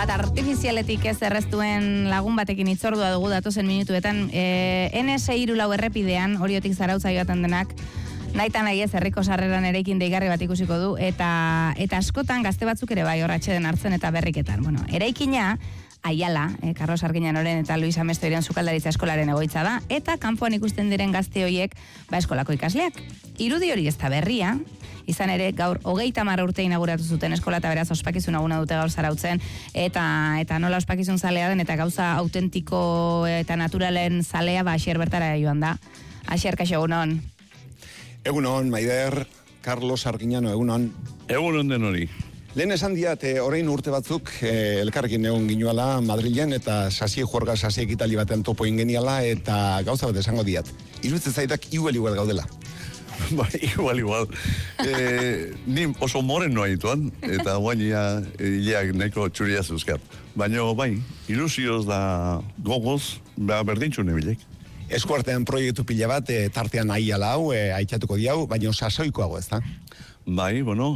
bat artifizialetik ez erreztuen lagun batekin itzordua dugu datozen minutuetan. NS34 errepidean, Oriotik Zarautza joaten denak, nahitan nahi ez herriko sarreran ereikin deigarri bat ikusiko du, eta askotan gazte batzuk ere bai horratxe den hartzen eta berriketan. Bueno, eraikina, Aiala, Carlos Arguiñanoren eta Luis Amestoiren sukaldaritza eskolaren egoitza da, eta kanpoan ikusten diren gazte horiek eskolako ikasleak. Irudi hori ez da berria, izan ere gaur 30 urte inauguratu zuten eskola eta beraz ospakizun aguna dute gaur Zarautzen, eta nola ospakizun zalea den eta gauza autentiko eta naturalen zalea Asier bertara joan da. Asier, kaixo, egunon. Egunon, Maider, Carlos Arguiñano, egunon. Egunon den hori. Lehen esan diat, orain urte batzuk elkarrekin egon ginuala Madrilen eta sasi ekitali baten topo ingeniala eta gauza bat esango diat. Iruditzen zaitak igual gaudela. Ba, igual. Ni oso morenoa ituan, eta guain ileak neko txuria zuzkat. Baina, bai, ilusioz da gogoz, berdintxune bilek. Eskuartean proiektu pila bat, tartean Aiala hau, aitzatuko diau, baina sasoikoago ez da? Bai, bueno,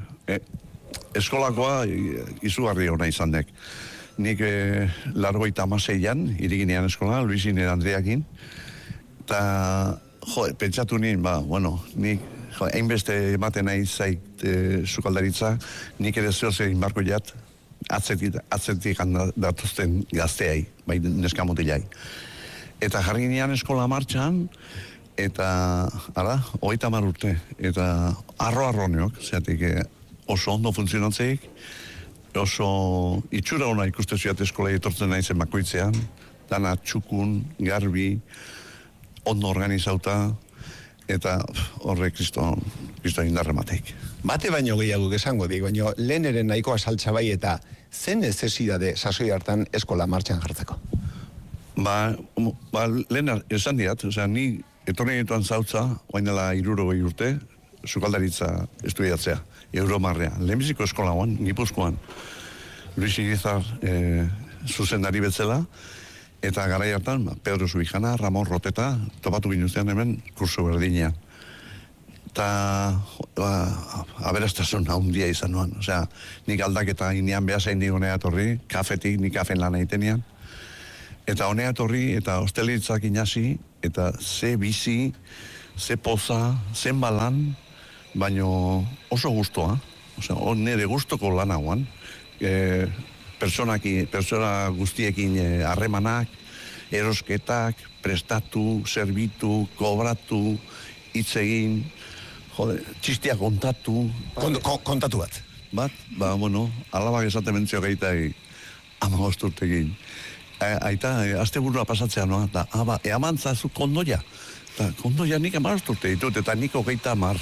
eskolakoa izugarri hona izan dek. Nik 86an, iriginean eskola, Luisin Andreakin, eta pentsatu nien, nik hainbeste ematen nahi zait sukaldaritza, nik ere zehozein barko jat, atzetik datuzten gazteai, bai neskamotilai. Eta jarri ginean eskola martxan, eta, 30 urte, eta arro neok, zeatik oso ondo funtzionatzeik, oso itxura hona ikuste zuat eskola etortzen naizen bakoitzean, dana txukun, garbi, ondo organizauta, eta horre kristo indarremateik. Bate baino gehiago esango dik, baino leheneren nahikoa saltza bai eta zen necesidade sasoi hartan eskola martxan jartzeko? Ba, lehen esan diat, ni etorri dituan zautza, oainela 60 urte, sukaldaritza estudiatzea, Euromarrea. Lehenbiziko eskola guan, Gipuzkoan, Luis Irizar zuzendari betzela, eta garai hartan, Pedro Subijana, Ramon Roteta, topatu ginuztean hemen kurso berdinean. Eta, aberastasun handia izan nuan. Nik aldaketa inean behazain nik honea etorri, kafetik, nik kafen lan egitenean. Eta honea etorri, eta hostelitzak inasi, eta ze bizi, ze poza, zen balan, baino oso gustoa. Nire gustoko lan hauan. Persona guztiekin harremanak, erosketak, prestatu, zerbitu, kobratu, hitz egin, txistia kontatu. Kontatu bat? Alabak esaten mentzio gaitai 15 urtekin. Aita, azte burua pasatzea noa, eamantzazu kondoia. Kondoia nik 15 urte ditut, eta nik 30.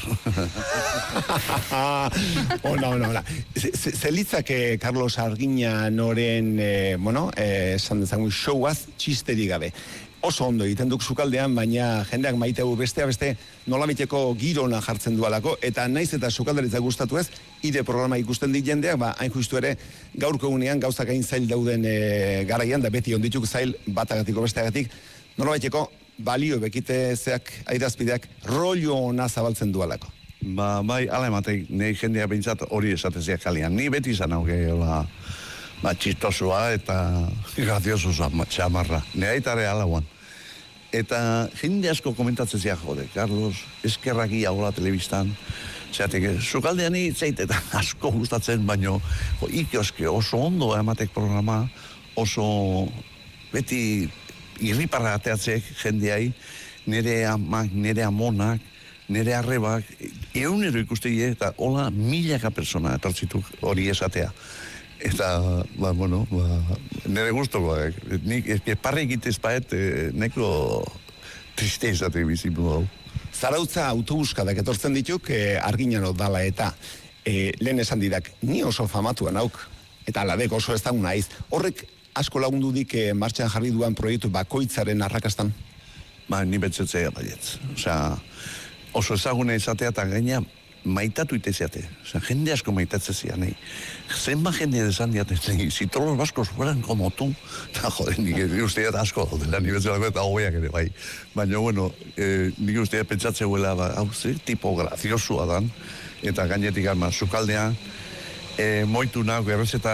Ona. Zelitzak Carlos Arguiñanoren, esan dezagun, showaz txisterik gabe. Oso ondo egiten duk sukaldean, baina jendeak maitegu beste nolamiteko girona jartzen dualako, eta naiz eta sukaldaritza gustatu ez, ire programa ikusten dit jendeak, hain justu ere, gaurko egunean gauzak hain zail dauden garaian, da beti ondituk zail batagatiko besteagatik, nolamiteko balio bekitezeak, airazpideak, rollo ona zabaltzen dualako. Bai, ala emateik, nahi jendea behintzat hori esateziak kalian. Ni beti izan hauke, txistosua eta graziosoa, txamarra. Ne aitare alauan. Eta jende asko komentatzen ziak, Carlos, eskerraki agola telebistan, zeatek, sukaldean itzait eta asko gustatzen, baino, ikioske oso ondo ematek programa, oso beti irriparra ateatzek jendeai, nire amak, nire amonak, nire arrebak, egunero ikusteie, eta hola milaka persona etortzituk hori esatea. Eta, nire guztoko, nik esparri egitez paet, neko triste izatek bizipu hau. Zarautza autobuskadak etortzen dituk, Arguiñano dala eta lehen esan didak, ni oso famatuan hauk, eta aladek oso ez daun naiz. Horrek asko lagundu dik martxan jarri duan proiektu bakoitzaren arrakastan? Ni betzetzea baietz. Oso ezaguna izatea eta gaina maitatu iteziate. Jende asko maitatzezia, nahi. Zenba jende desan diate, si todos los vascos fueran como tú, eta nik usteat asko dela, ni betzelako eta hobeak ere, bai. Baina, nik usteat pentsatzeuela, hau ze, tipo graziosua dan, eta gainetik sukaldean, moitu nago, errezeta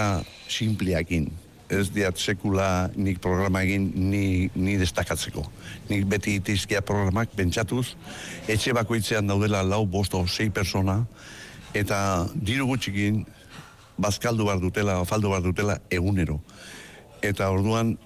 simpleakin. Ez diat sekula nik programa egin ni destakatzeko. Nik beti itizkia programak pentsatuz, etxe bakoitzean daudela 4, 5 o 6 persona, eta diru gutxikin bazkaldu bar dutela, afaldu bar dutela egunero. Eta orduan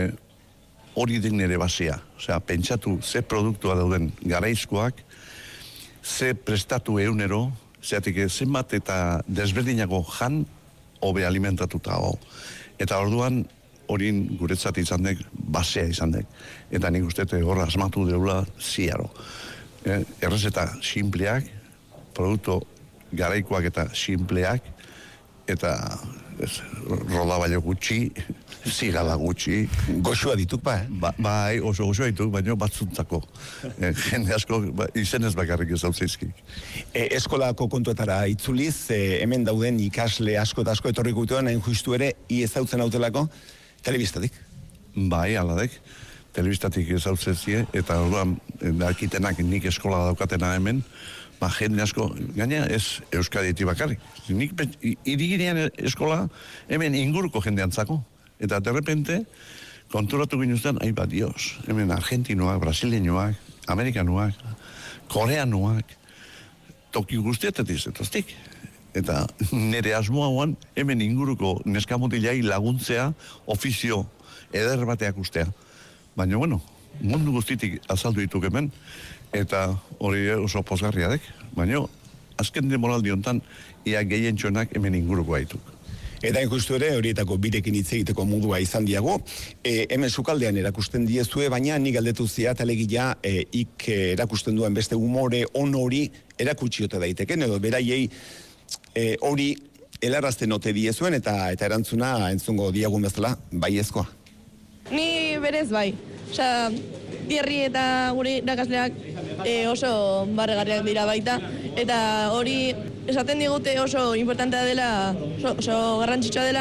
hori den nire basea. Osea, pentsatu ze produktua dauden garaizkoak, ze prestatu egunero, zeatik zenbat eta desberdinako jan hobe alimentatuta ho. Eta orduan horin guretzat izan dek, basea izan dek. Eta nik uste horra asmatu deula ziaro. Errezeta simpleak, produktu garaikoak eta simpleak, eta rodabailo gutxi, zigala gutxi. Goxua dituk, Bai, oso goxua dituk, baina batzuntzako. Jende asko izenez bakarrik ez dautzeizkik. Eskolako kontuetara itzuliz, hemen dauden ikasle asko eta asko etorriko dutuen, hain justu ere, ezautzen hautelako, telebistatik. Bai, aladek, telebistatik ezautzezie, eta orduan, dakitenak nik eskola daukatena hemen, jende asko, gaina ez Euskaditi bakarrik. Nik iriginean eskola hemen inguruko jendeantzako. Eta de repente, konturatu ginuzten, Dios, hemen argentinoak, brasileñoak, amerikanoak, koreanoak, toki guztietatik zetaztik. Eta nire asmoa hemen inguruko neskamutilai laguntzea, ofizio eder bateak ustea. Baina, bueno, mundu guztitik azaldu dituk hemen, eta hori oso pozgarriadek. Baina, azken demoraldi hontan, ia gehientxonak hemen inguruko haituk. Eta injustu ere, horietako birekin hitz egiteko modua izan diago. Hemen sukaldean erakusten diezue, baina nik galdetu ziat alegia erakusten duen beste umore on hori erakutsiote daiteken, edo beraiei hori helarazten ote diezuen, eta erantzuna entzungo diagun bezala, baiezkoa. Ni berez bai. Osea, Dierri eta gure irakasleak oso barregarriak dira baita, eta hori esaten digute oso importantea dela, oso garrantzitsua dela,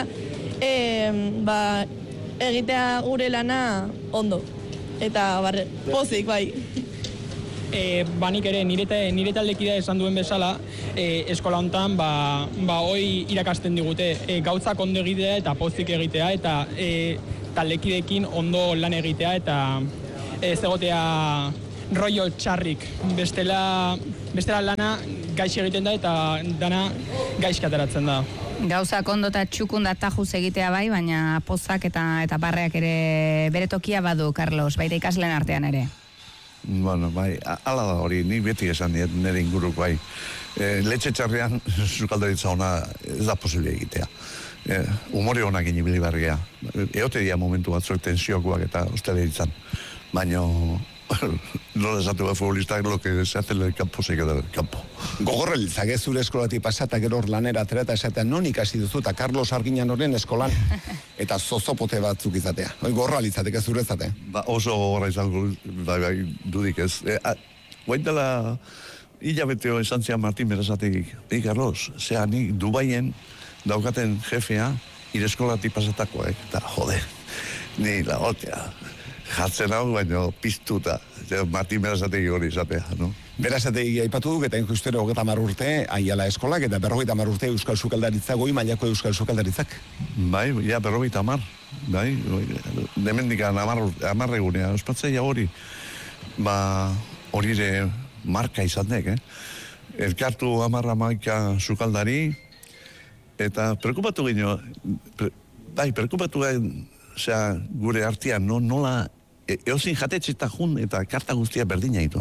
egitea gure lana ondo. Eta pozik bai. Nik ere nire taldekidea esan duen bezala, eskola hontan hoi irakasten digute gauzak ondo egitea eta pozik egitea, eta taldekideekin ondo lan egitea, eta ez egotea rollo txarrik. Bestela lana gaixi egiten da eta dana gaizki ateratzen da. Gauzak ondo eta txukunda tajuz egitea bai, baina pozak eta barreak ere bere tokia badu, Carlos, baita ikasleen artean ere. Bueno, bai, ala da hori, nik beti esan diet nire inguruk bai. Letxe txarrean, sukaldaritza ona ez da posible egitea. Humore honak inibili barria. Eote dia momentu batzuek tensiokoak eta osteleritzan. Baina, nola esatu bat futbolistak lo que se hace en el campo se queda en el campo. Gogorrel, zage zure eskolatik pasata gero lanera atera eta esatean non ikasi duzu eta Carlos Arguiñanoren eskolan eta zozopote batzuk izatea. Gorral izateke zurezate. Oso gogorra izango dudik ez. Guaintela hilabeteo esan zian Martin Berasategik. Carlos, zea nik Dubaien daukaten jefea ireskolatik pasatakoek. Eta jode, ni lagotea. Jartzen hau, baina piztuta. Martin Berasategi hori izatea, no? Berasategi aipatu duk, eta injustero 30 urte aiala eskolak, eta 50 urte Euskal Sukaldaritza, goi mailako Euskal Sukaldaritzak. Bai, ja, 50. Bai, demendikan 10 egunea. Ospatzea hori, hori ere marka izan dek, Elkartu 10 sukaldari, eta preokupatu gino, preokupatu gain, osea, gure artean, nola, eozin jatetxeta jun eta karta guztia berdina ituan.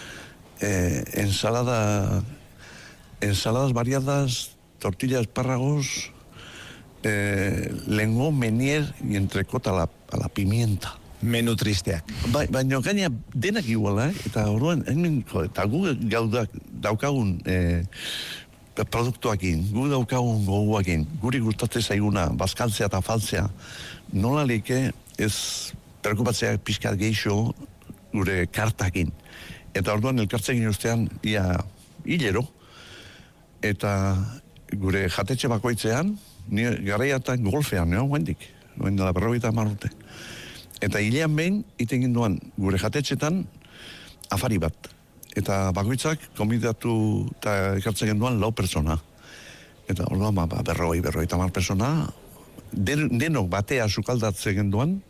Ensaladas variadas, tortillas, espárragos, lengo, menier y entrecot a la pimienta. Menu tristeak. Baina gaina denak iguala, eta orduan, eta gu daukagun produktuakin, gu daukagun goguakin, guri gustatzen zaiguna, bazkaltzea eta faltzea, nola leke ez preokupatzea pixkat geixo gure kartakin. Eta orduan elkartzekin ustean ia hilero, eta gure jatetxe bakoitzean, garaiatan golfean, guendik, dela 50 urte. Eta hilean behin, iten ginduan gure jatetxetan afari bat. Eta bakoitzak konbidatu eta ekartzen genduan 4 pertsona. Eta orduan, 50 persona, denok batea sukaldatzen genduan,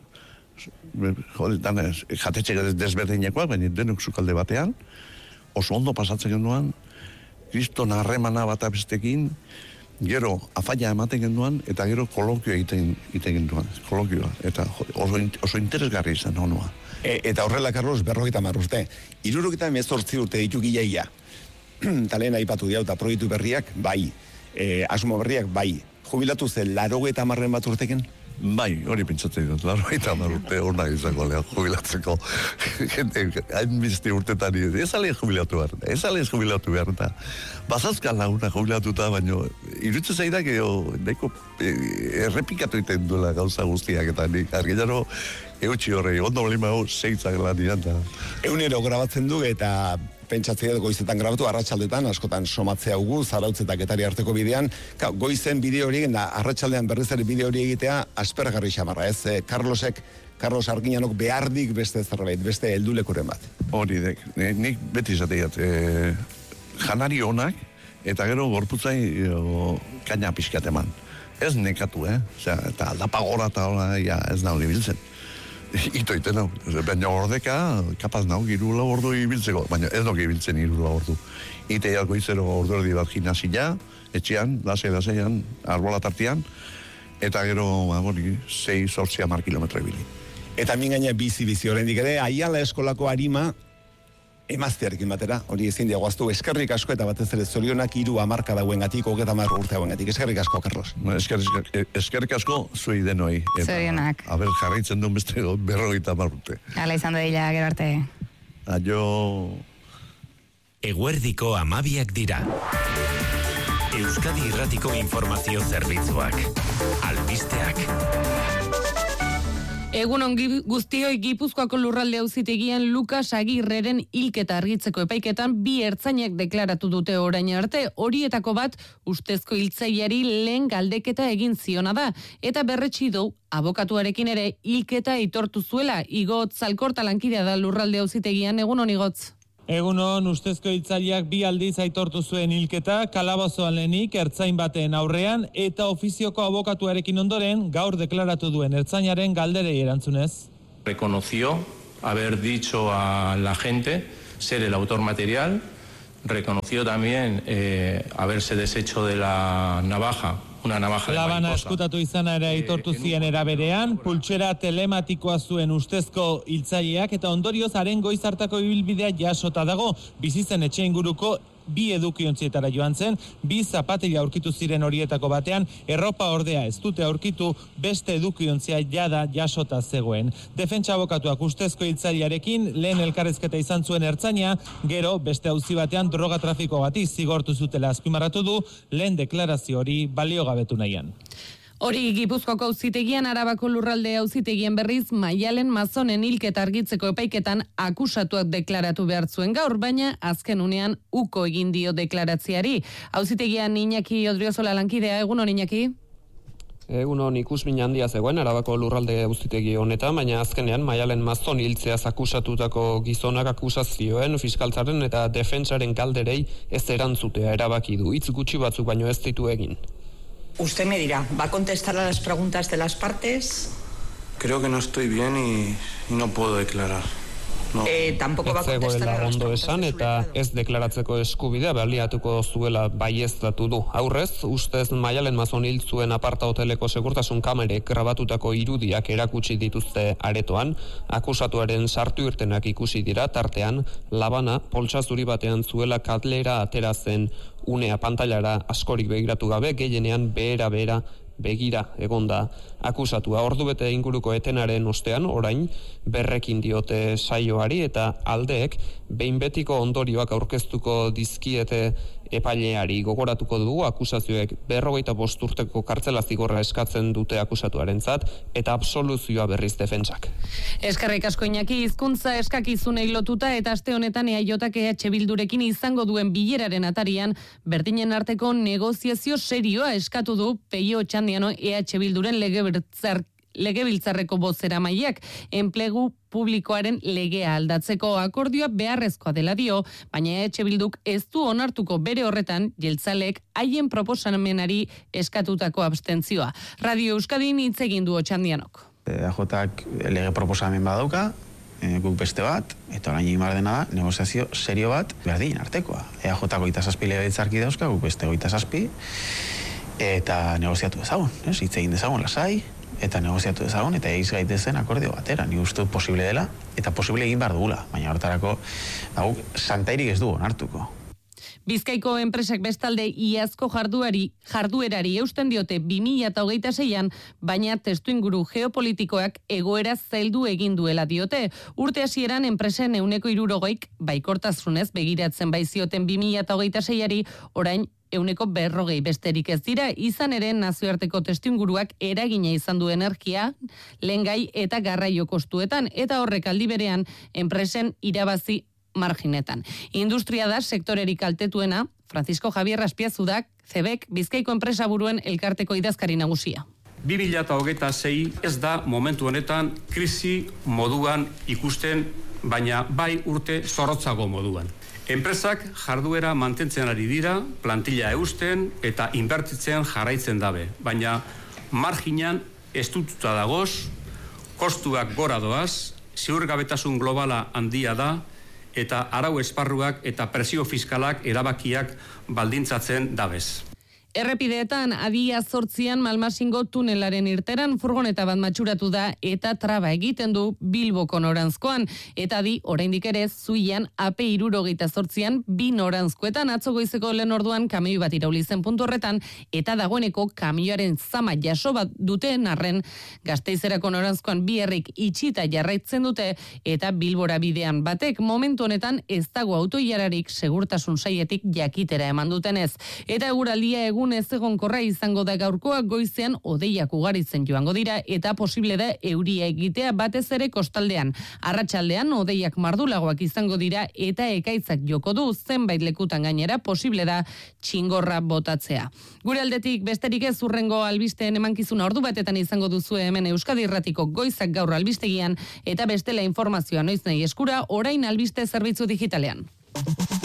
jatetxe desberdinekoak, baina denok sukalde batean, oso ondo pasatzen genduan, kriston harremana bat abestekin, gero afaia ematen genduan, eta gero kolokioa egiten genduan, kolokioa, eta oso interesgarri izan honua. Eta horrela, Carlos, 50 urte. 78 urte dituk iaia. Talen aipatu diau, eta proiektu berriak, bai. Asmo berriak, bai. Jubilatu zen, 80 bat urteken? Bai, hori pentsatzen dut, 80 urte hor nahi izango lehen jubilatzeko. Hain bizti urtetan, ez ale jubilatu behar, eta bazazkan laguna jubilatuta, baina irutzen zaidak, nahiko errepikatu iten duela gauza guztiak, eta nik argillaro eutxi horrei, ondo bolima seitzak lan dian. Eunero grabatzen du, eta pentsatzea goizetan grabatu, arratsaldetan askotan somatzea ugu, zarautzetak etari arteko bidean, goizen bideo hori, da arratsaldean berriz ere bideo hori egitea, aspergarri xamarra, ez? Carlos Arginanok behardik beste zerbait, beste heldulekuren bat. Hori, nik beti izateiat, janari honak, eta gero gorputzai kaina pixkat eman. Ez nekatu, Osea, eta aldapa gora eta hola, ez nahi biltzen. Itoiten hau, baina ordeka, kapaz nahu, 3 ordu ibiltzeko, baina ez noki ibiltzen 3 ordu. Iteialko izero ordu erdi bat gimnasia, etxean, lasei-laseian, arbola tartian, eta gero, 6-10 kilometro ibili. Eta min gaina bizi horrendik ere, Aiala eskolako arima, emaztearekin batera, hori ezin diagoaztu, eskerrik asko eta batez ere zorionak 3 hamarkada hauengatik, 30 urte hauengatik. Eskerrik asko, Carlos. Eskerrik asko zuei denoi. Zorionak. Aber jarraitzen duen beste 50 urte. Hala izan dira, gero arte. Aio. Eguerdiko 12 dira. Euskadi Irratiko informazio zerbitzuak. Albisteak. Egun ongi guztioi, Gipuzkoako lurralde auzitegian Lukas Agirreren hilketa argitzeko epaiketan 2 ertzainek deklaratu dute orain arte. Horietako bat ustezko hiltzaileari lehen galdeketa egin ziona da, eta berretsi du abokatuarekin ere hilketa aitortu zuela. Igotz Alkorta lankidea da lurralde auzitegian. Egun on, Igotz. Egunon, ustezko hiltzaileak 2 aldiz aitortu zuen hilketa, kalabozoan lehenik ertzain baten aurrean, eta ofizioko abokatuarekin ondoren gaur deklaratu duen ertzainaren galderei erantzunez. Reconoció haber dicho a la gente ser el autor material, reconoció también haberse deshecho de la navaja. Una navaja de Labana mariposa. eskutatu izana ere aitortu zien eraberean, pultsera telematikoa zuen ustezko hiltzaileak eta ondorioz haren goiz hartako ibilbidea jasota dago, bizitzen etxe inguruko 2 edukiontzietara joan zen, 2 zapatila aurkitu ziren horietako batean, erropa ordea ez dute aurkitu, beste edukiontzia jada jasota zegoen. Defentsa abokatuak ustezko hiltzailearekin lehen elkarrezketa izan zuen ertzaina, gero beste auzi batean droga trafiko bati zigortu zutela azpimarratu du, lehen deklarazio hori baliogabetu nahian. Hori Gipuzkoako auzitegian, Arabako lurralde auzitegien berriz Maialen Mazonen hilketa argitzeko epaiketan akusatuak deklaratu behar zuen gaur, baina azken unean uko egin dio deklaratziari. Auzitegian Iñaki Odriozola lankidea, egunon Iñaki? Egunon ikusmin handia zegoen Arabako lurralde auzitegi honetan, baina azkenean Maialen Mazon hiltzeaz akusatutako gizonak akusazioen fiskaltzaren eta defentsaren galderei ez erantzutea erabaki du. Hitz gutxi batzuk baino ez ditu egin. Usted me dirá, ¿va a contestar a las preguntas de las partes? Creo que no estoy bien y no puedo declarar. No. Tampoco va a contestar a las ondo esan eta ez deklaratzeko eskubidea baliatuko zuela baieztatu du. Aurrez, ustez Maialen Mazon hil zuen aparta hoteleko segurtasun kamerek grabatutako irudiak erakutsi dituzte aretoan, akusatuaren sartu irtenak ikusi dira, tartean Labana poltsa zuri batean zuela katlera atera zen unea pantailara askorik begiratu gabe, gehienean behera begira egonda akusatua. Ordubete inguruko etenaren ostean, orain berrekin diote saioari eta aldeek behin betiko ondorioak aurkeztuko dizkiete epaileari. Gogoratuko dugu akusazioek 55 urteko kartzela zigorra eskatzen dute akusatuarentzat eta absoluzioa berriz defentsak. Eskerrik asko Iñaki, hizkuntza eskakizunei lotuta eta aste honetan EAJak EH Bildurekin izango duen bileraren atarian berdinen arteko negoziazio serioa eskatu du Peio Otxandiano EH Bilduren Legebiltzarreko bozeramaileak enplegu publikoaren legea aldatzeko akordioa beharrezkoa dela dio, baina EH Bilduk ez du onartuko bere horretan jeltzalek haien proposamenari eskatutako abstentzioa. Radio Euskadin hitz egin du Otxandianok. EAJak lege proposamen badauka, guk beste bat, eta orain egin behar dena da, negoziazio serio bat berdin artekoa. EAJak 27 legebiltzarki dauzka, guk beste 27, eta negoziatu dezagun, hitz egin dezagun lasai, eta negoziatu dezagun, eta egiz gaitezen akordio batera. Ni uste posible dela, eta posible egin behar dugula, baina hortarako santairik ez du onartuko. Bizkaiko enpresak bestalde iazko jarduerari eusten diote 2026an, baina testuinguru geopolitikoak egoera zaildu egin duela diote. Urte hasieran enpresen 60% baikortasunez begiratzen baizioten 2026ari, orain 40% besterik ez dira, izan ere nazioarteko testuinguruak eragina izan du energia, lehengai eta garraio kostuetan, eta horrek aldi berean enpresen irabazi marginetan. Industria da sektorerik kaltetuena, Francisco Javier Azpiazudak, CEBEK, Bizkaiko enpresa buruen elkarteko idazkari nagusia. 2026 ez da momentu honetan krisi moduan ikusten, baina bai urte zorrotzago moduan. Enpresak jarduera mantentzen ari dira, plantilla eusten eta inbertitzen jarraitzen dabe, baina marginan estututa dagoz, kostuak gora doaz, ziurgabetasun globala handia da, eta arau esparruak eta presio fiskalak erabakiak baldintzatzen dabez. Errepideetan adia 8an Malmasingo tunelaren irteran furgoneta bat matxuratu da eta traba egiten du Bilboko noranzkoan. Eta oraindik ere Zuian AP78an 2 noranzkoetan atzo goizeko lehen orduan kamioi bat irauli zen puntu horretan eta dagoeneko kamioaren zama jaso bat duten arren Gasteizerako noranzkoan 2 herrik itxita jarraitzen dute eta Bilbora bidean batek momentu honetan ez dago autoilararik segurtasun sailetik jakitera eman dutenez. Eta eguraldia egun ez egonkorra izango da gaurkoa, goizean hodeiak ugaritzen joango dira eta posible da euria egitea batez ere kostaldean. Arratsaldean hodeiak mardulagoak izango dira eta ekaitzak joko du, zenbait lekutan gainera posible da txingorra botatzea. Gure aldetik besterik ez hurrengo albisteen emankizuna ordu batetan izango duzu hemen Euskadi Irratiko goizak gaur albistegian eta bestela informazioa noiz nahi eskura orain albiste zerbitzu digitalean.